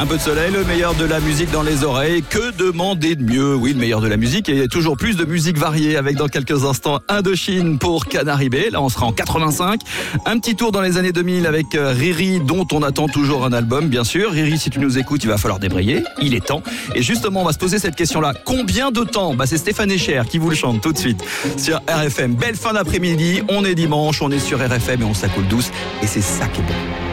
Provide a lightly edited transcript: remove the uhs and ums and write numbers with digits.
Un peu de soleil, le meilleur de la musique dans les oreilles. Que demander de mieux? Oui, le meilleur de la musique et toujours plus de musique variée avec dans quelques instants Indochine pour Canary Bay. Là, on sera en 85. Un petit tour dans les années 2000 avec Riri, dont on attend toujours un album, bien sûr. Riri, si tu nous écoutes, il va falloir débrayer. Il est temps. Et justement, on va se poser cette question-là. Combien de temps? C'est Stéphane Echer qui vous le chante tout de suite sur RFM. Belle fin d'après-midi. On est dimanche, on est sur RFM et on se la coule douce. Et c'est ça qui est bon.